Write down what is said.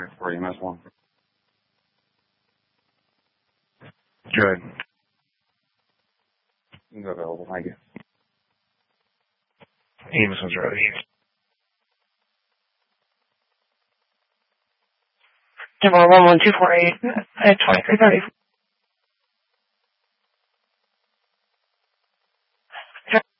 for EMS 1. Good. He's available. Thank you. EMS one's ready. Number 11248 at 2330.